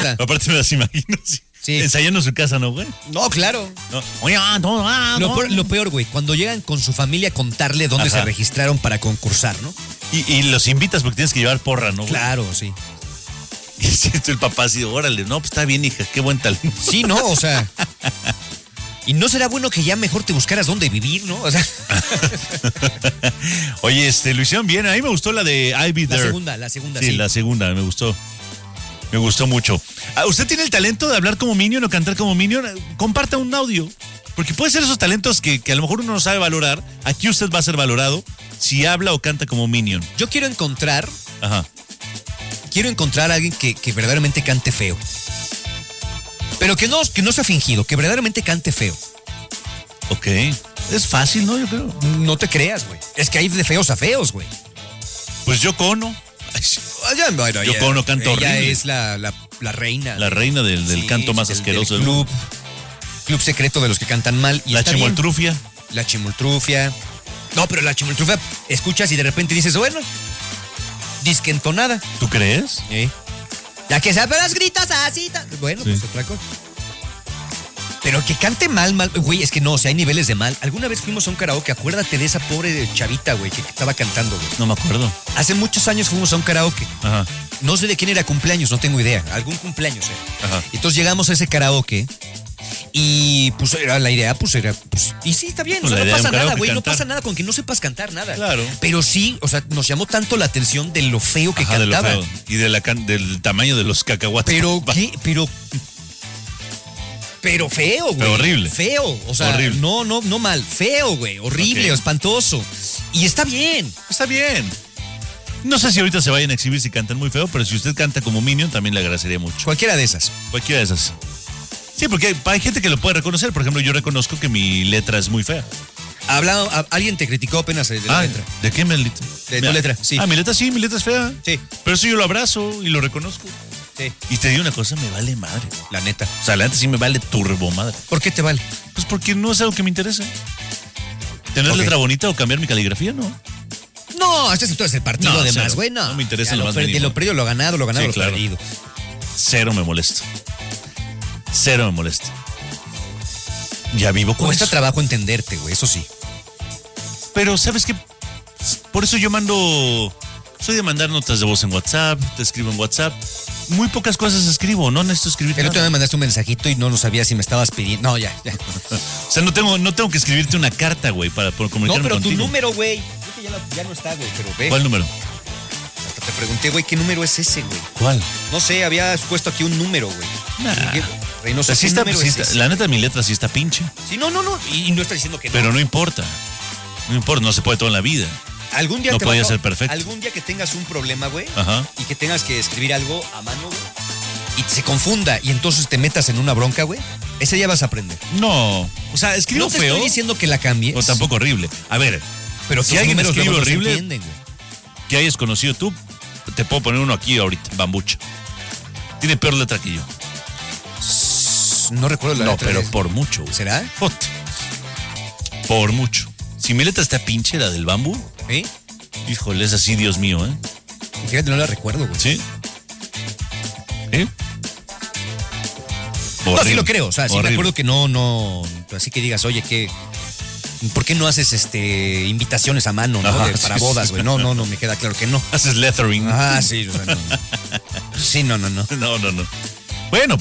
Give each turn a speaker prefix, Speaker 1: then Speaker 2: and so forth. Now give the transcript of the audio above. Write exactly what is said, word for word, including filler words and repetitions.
Speaker 1: neta.
Speaker 2: Aparte me las imagino, sí.
Speaker 1: Sí.
Speaker 2: Ensayando en su casa, ¿no, güey?
Speaker 1: No, claro.
Speaker 2: No. Oye, ah, no, ah,
Speaker 1: Lo
Speaker 2: no.
Speaker 1: peor, lo peor, güey, cuando llegan con su familia a contarle dónde
Speaker 2: Ajá.
Speaker 1: se registraron para concursar, ¿no?
Speaker 2: Y, y los invitas porque tienes que llevar porra, ¿no, güey?
Speaker 1: Claro, sí.
Speaker 2: Y siento el papá así, órale, no, pues está bien, hija, qué buen talento.
Speaker 1: Sí, no, o sea. Y no será bueno que ya mejor te buscaras dónde vivir, ¿no? O sea.
Speaker 2: Oye, este, lo hicieron bien. A mí me gustó la de I'll Be
Speaker 1: La
Speaker 2: There.
Speaker 1: segunda, la segunda,
Speaker 2: Sí,
Speaker 1: sí.
Speaker 2: la segunda, me gustó. Me gustó mucho. Ah, ¿usted tiene el talento de hablar como Minion o cantar como Minion? Comparta un audio. Porque puede ser esos talentos que, que a lo mejor uno no sabe valorar. Aquí usted va a ser valorado si habla o canta como Minion.
Speaker 1: Yo quiero encontrar,
Speaker 2: Ajá.
Speaker 1: quiero encontrar a alguien que, que verdaderamente cante feo. Pero que no, que no sea fingido, que verdaderamente cante feo.
Speaker 2: Ok. Es fácil, ¿no? Yo creo.
Speaker 1: No te creas, güey. Es que hay de feos a feos, güey.
Speaker 2: Pues yo cono.
Speaker 1: Allá, bueno,
Speaker 2: Yo
Speaker 1: ella-
Speaker 2: como no canto
Speaker 1: ella
Speaker 2: horrible.
Speaker 1: es la, la, la reina.
Speaker 2: La reina del, del
Speaker 1: Sí,
Speaker 2: canto más
Speaker 1: del-
Speaker 2: asqueroso
Speaker 1: del
Speaker 2: del
Speaker 1: club. Club secreto de los que cantan mal. Y
Speaker 2: La
Speaker 1: está bien.
Speaker 2: chimoltrufia.
Speaker 1: La chimoltrufia. No, pero la chimoltrufia escuchas y de repente dices, bueno, disque entonada.
Speaker 2: ¿Tú crees?
Speaker 1: ¿Eh? Ya que sea, pero las gritas así. ta- Bueno,
Speaker 2: Sí.
Speaker 1: pues otra cosa. Pero que cante mal, mal. Güey, es que no, o sea, hay niveles de mal. Alguna vez fuimos a un karaoke, acuérdate de esa pobre chavita, güey, que estaba cantando, güey.
Speaker 2: No me acuerdo.
Speaker 1: Hace muchos años fuimos a un karaoke.
Speaker 2: Ajá.
Speaker 1: No sé de quién era cumpleaños, no tengo idea. Algún cumpleaños era.
Speaker 2: Ajá.
Speaker 1: Entonces llegamos a ese karaoke y pues era la idea, pues era. Pues, y sí, está bien,
Speaker 2: Pues
Speaker 1: o sea,
Speaker 2: la
Speaker 1: no
Speaker 2: idea de un
Speaker 1: pasa nada,
Speaker 2: karaoke,
Speaker 1: güey. No
Speaker 2: cantar.
Speaker 1: pasa nada con que no sepas cantar nada.
Speaker 2: Claro.
Speaker 1: Pero sí, o sea, nos llamó tanto la atención de lo feo que
Speaker 2: Ajá, de lo
Speaker 1: cantaba.
Speaker 2: feo. Y de la can- del tamaño de los cacahuates.
Speaker 1: Pero,
Speaker 2: Va.
Speaker 1: ¿qué? Pero. Pero feo, güey.
Speaker 2: Pero horrible.
Speaker 1: Feo. O sea,
Speaker 2: Horrible.
Speaker 1: no, no, no mal. Feo, güey. Horrible,
Speaker 2: Ok.
Speaker 1: espantoso. Y está bien.
Speaker 2: Está bien. No sé si ahorita se vayan a exhibir si cantan muy feo, pero si usted canta como Minion, también le agradecería mucho.
Speaker 1: Cualquiera de esas.
Speaker 2: Cualquiera de esas. Sí, porque hay, hay gente que lo puede reconocer. Por ejemplo, yo reconozco que mi letra es muy fea.
Speaker 1: Hablado, a- alguien te criticó apenas de la
Speaker 2: Ah,
Speaker 1: letra.
Speaker 2: ¿de qué me letra?
Speaker 1: De tu letra, sí.
Speaker 2: Ah, mi letra sí, mi letra es fea.
Speaker 1: Sí.
Speaker 2: Pero eso yo lo abrazo y lo reconozco.
Speaker 1: Sí.
Speaker 2: Y te digo una cosa, me vale madre.
Speaker 1: La neta.
Speaker 2: O sea, la neta sí me vale turbo madre.
Speaker 1: ¿Por qué te vale?
Speaker 2: Pues porque no es algo que me interese. Tener
Speaker 1: Ok.
Speaker 2: letra bonita o cambiar mi caligrafía, no.
Speaker 1: No, este sector es el partido
Speaker 2: No,
Speaker 1: además,
Speaker 2: cero.
Speaker 1: güey. No,
Speaker 2: No me interesa
Speaker 1: Ya
Speaker 2: lo
Speaker 1: lo
Speaker 2: más
Speaker 1: per-
Speaker 2: mínimo.
Speaker 1: Lo perdido, lo ganado, lo ganado,
Speaker 2: Sí,
Speaker 1: lo
Speaker 2: claro.
Speaker 1: perdido.
Speaker 2: Cero me molesta. Cero me molesta. Ya vivo con
Speaker 1: Cuesta
Speaker 2: eso.
Speaker 1: trabajo entenderte, güey, eso sí.
Speaker 2: Pero, ¿sabes qué? Por eso yo mando... Soy de mandar notas de voz en WhatsApp, te escribo en WhatsApp. Muy pocas cosas escribo, no necesito escribir
Speaker 1: El otro día
Speaker 2: nada.
Speaker 1: me mandaste un mensajito y no lo sabía si me estabas pidiendo. No, ya, ya.
Speaker 2: O sea, no tengo, no tengo que escribirte una carta, güey, para, para
Speaker 1: No,
Speaker 2: comunicarme
Speaker 1: pero tu
Speaker 2: contigo.
Speaker 1: número, güey. Creo que ya, la- ya no está, güey, pero ve.
Speaker 2: ¿Cuál número?
Speaker 1: Hasta te pregunté, güey, ¿qué número es ese, güey?
Speaker 2: ¿Cuál?
Speaker 1: No sé, habías puesto aquí un número, güey.
Speaker 2: Nah.
Speaker 1: Dije, Reynoso,
Speaker 2: O sea, sí
Speaker 1: ¿qué
Speaker 2: está,
Speaker 1: número
Speaker 2: sí
Speaker 1: es
Speaker 2: está-
Speaker 1: ese?
Speaker 2: la neta, mi letra sí está pinche.
Speaker 1: Sí, no, no, no. Y, y no estás diciendo que no.
Speaker 2: Pero no importa. No importa, no se puede todo en la vida.
Speaker 1: Algún día
Speaker 2: no
Speaker 1: te
Speaker 2: podía
Speaker 1: va a-
Speaker 2: ser perfecto.
Speaker 1: Algún día que tengas un problema, güey,
Speaker 2: Ajá.
Speaker 1: y que tengas que escribir algo a mano, güey, y se confunda y entonces te metas en una bronca, güey, ese día vas a aprender.
Speaker 2: No. O sea, escribo
Speaker 1: No te
Speaker 2: feo.
Speaker 1: estoy diciendo que la cambies.
Speaker 2: O tampoco horrible. A ver,
Speaker 1: pero
Speaker 2: si
Speaker 1: tus
Speaker 2: alguien
Speaker 1: números
Speaker 2: escribe
Speaker 1: luego no se
Speaker 2: horrible,
Speaker 1: entienden, güey.
Speaker 2: que hayas conocido tú, te puedo poner uno aquí ahorita, Bambucha. Tiene peor letra que yo.
Speaker 1: No recuerdo la
Speaker 2: No,
Speaker 1: letra
Speaker 2: pero
Speaker 1: de-
Speaker 2: por mucho. güey.
Speaker 1: ¿Será?
Speaker 2: Puta. Por mucho. Si mi letra está pinche, la del bambú,
Speaker 1: ¿Sí?
Speaker 2: híjole, es así, Dios mío, ¿eh?
Speaker 1: Fíjate, no la recuerdo, güey.
Speaker 2: ¿Sí? ¿Sí?
Speaker 1: No, sí
Speaker 2: Horrible.
Speaker 1: lo creo. O sea, sí me
Speaker 2: Horrible.
Speaker 1: acuerdo que no, no. Así que digas, oye, ¿qué? ¿Por qué no haces este invitaciones a mano, no?
Speaker 2: Ajá,
Speaker 1: De-
Speaker 2: sí,
Speaker 1: para
Speaker 2: sí.
Speaker 1: bodas, güey. No, no, no, me queda claro que no.
Speaker 2: Haces lettering.
Speaker 1: Ah, sí, o sea, no. Sí, no, no, no.
Speaker 2: No, no, no. Bueno,